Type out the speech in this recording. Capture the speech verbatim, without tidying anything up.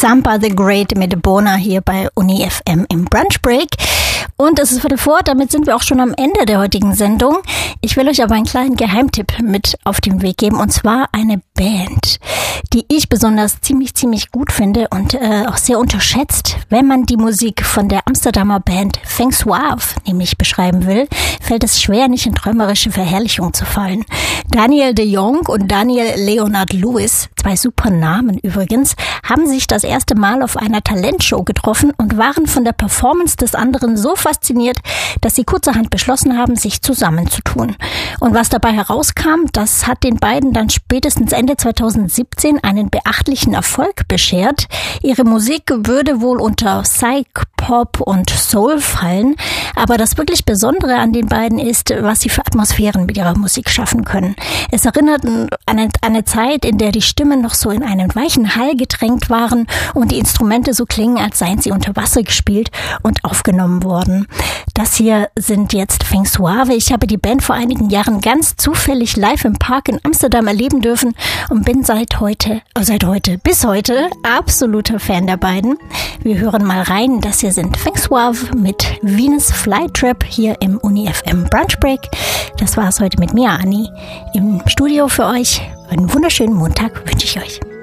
Sampa the Great mit Bona hier bei Uni F M im Brunch Break. Und es ist Viertel vor, damit sind wir auch schon am Ende der heutigen Sendung. Ich will euch aber einen kleinen Geheimtipp mit auf den Weg geben, und zwar eine Band, die ich besonders ziemlich, ziemlich gut finde und äh, auch sehr unterschätzt. Wenn man die Musik von der Amsterdamer Band Feng Suave nämlich beschreiben will, fällt es schwer, nicht in träumerische Verherrlichung zu fallen. Daniel de Jong und Daniel Leonard Lewis, zwei super Namen übrigens, haben sich das erste Mal auf einer Talentshow getroffen und waren von der Performance des anderen so fasziniert, dass sie kurzerhand beschlossen haben, sich zusammenzutun. Und was dabei herauskam, das hat den beiden dann spätestens Ende zweitausendsiebzehn einen beachtlichen Erfolg beschert. Ihre Musik würde wohl unter Psych, Pop und Soul fallen, aber das wirklich Besondere an den beiden ist, was sie für Atmosphären mit ihrer Musik schaffen können. Es erinnert an eine, eine Zeit, in der die Stimmen noch so in einen weichen Hall getränkt waren und die Instrumente so klingen, als seien sie unter Wasser gespielt und aufgenommen worden. Das hier sind jetzt Feng Suave. Ich habe die Band vor einigen Jahren ganz zufällig live im Park in Amsterdam erleben dürfen und bin seit heute, äh, seit heute, bis heute absoluter Fan der beiden. Wir hören mal rein. Das hier sind Feng Suave mit Venus Flytrap hier im Uni F M Brunch Break. Das war es heute mit mir, Anni, im Studio für euch. Einen wunderschönen Montag wünsche ich euch.